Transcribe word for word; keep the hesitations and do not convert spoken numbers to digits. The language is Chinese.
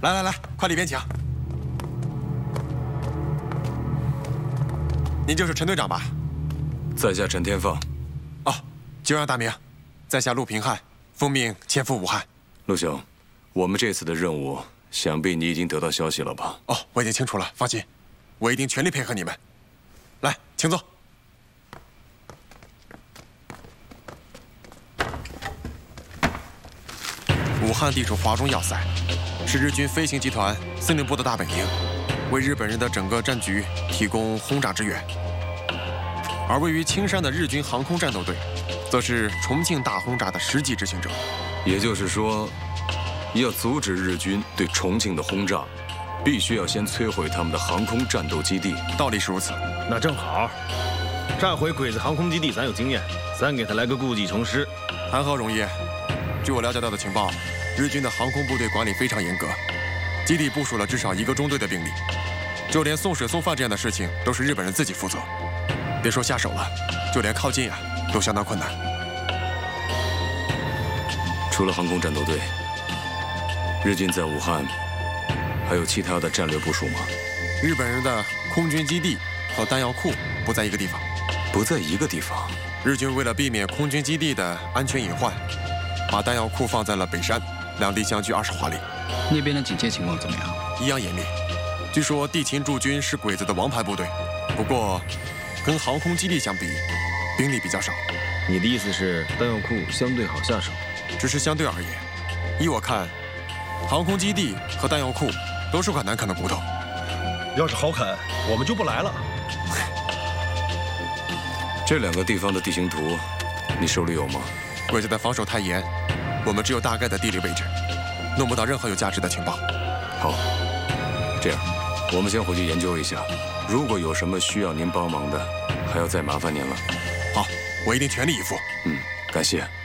来来来，快里边请。您就是陈队长吧？ 在下陈天放。 哦，久仰大名，在下陆平汉，奉命前赴武汉。 陆兄，我们这次的任务，想必你已经得到消息了吧？ 哦，我已经清楚了，放心，我一定全力配合你们。来，请坐。武汉地处华中要塞，是日军飞行集团司令部的大本营，为日本人的整个战局提供轰炸支援。而位于青山的日军航空战斗队，则是重庆大轰炸的实际执行者。 也就是说，要阻止日军对重庆的轰炸，必须要先摧毁他们的航空战斗基地。 道理是如此。 那正好，炸毁鬼子航空基地，咱有经验，咱给他来个故技重施。 谈何容易？据我了解到的情报，日军的航空部队管理非常严格，基地部署了至少一个中队的兵力，就连送水送饭这样的事情都是日本人自己负责。别说下手了，就连靠近啊都相当困难。 除了航空战斗队，日军在武汉还有其他的战略部署吗？ 日本人的空军基地和弹药库不在一个地方。 不在一个地方。 日军为了避免空军基地的安全隐患，把弹药库放在了北山，两地相距二十华里。 那边的警戒情况怎么样？ 一样严密。据说地勤驻军是鬼子的王牌部队，不过跟航空基地相比，兵力比较少。 你的意思是弹药库相对好下手？ 只是相对而言，依我看，航空基地和弹药库都是块难啃的骨头。 要是好啃，我们就不来了。 这两个地方的地形图，你手里有吗？ 鬼子的防守太严，我们只有大概的地理位置，弄不到任何有价值的情报。 好，这样，我们先回去研究一下，如果有什么需要您帮忙的，还要再麻烦您了。 好，我一定全力以赴。 嗯，感谢。